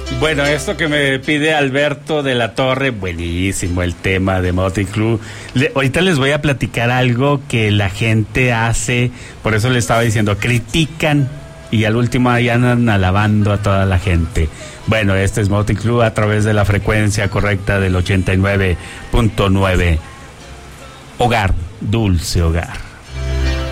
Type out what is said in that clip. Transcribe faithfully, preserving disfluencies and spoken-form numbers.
Bueno, esto que me pide Alberto de la Torre, buenísimo el tema de Motley Crue. Le, ahorita les voy a platicar algo que la gente hace, por eso le estaba diciendo, critican y al último ahí andan alabando a toda la gente. Bueno, este es Motley Crue a través de la frecuencia correcta del ochenta y nueve punto nueve. Hogar, dulce hogar.